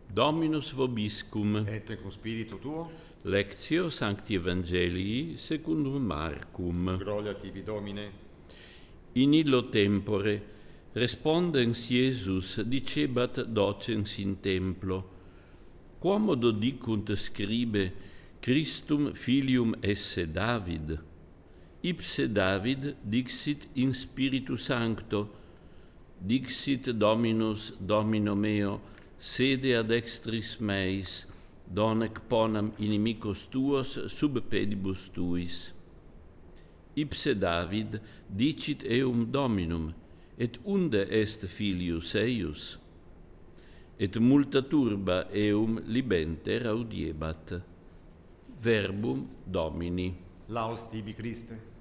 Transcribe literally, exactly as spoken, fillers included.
Dominus vobiscum. Et cum spiritu tuo. Lectio Sancti Evangelii secundum Marcum. Gloria tibi, Domine. In illo tempore respondens Iesus dicebat docens in templo: Quomodo dicunt scribe Christum filium esse David? Ipse David dixit in Spiritu Sancto: Dixit Dominus Domino meo, sede ad extris meis, donec ponam inimicos tuos sub pedibus tuis. Ipse David dicit eum Dominum, et unde est filius eius? Et multa turba eum libenter audiebat. Verbum Domini. Laus tibi, Christe.